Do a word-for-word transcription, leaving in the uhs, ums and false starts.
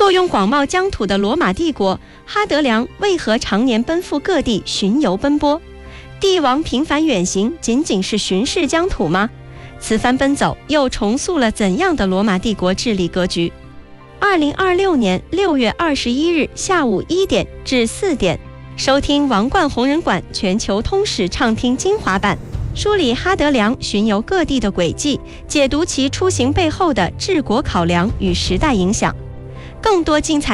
坐拥广袤疆土的罗马帝国，哈德良为何常年奔赴各地巡游奔波？帝王频繁远行，仅仅是巡视疆土吗？此番奔走又重塑了怎样的罗马帝国治理格局？二零二六年六月二十一日下午一点至四点，收听王冠红人馆全球通史畅听精华版，梳理哈德良巡游各地的轨迹，解读其出行背后的治国考量与时代影响。更多精彩